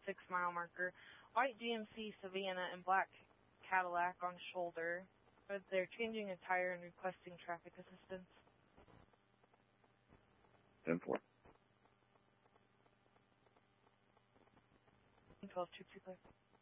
6-mile marker. White GMC Savannah and black Cadillac on shoulder. But they're changing a tire and requesting traffic assistance. 10-4. 12-2, clear.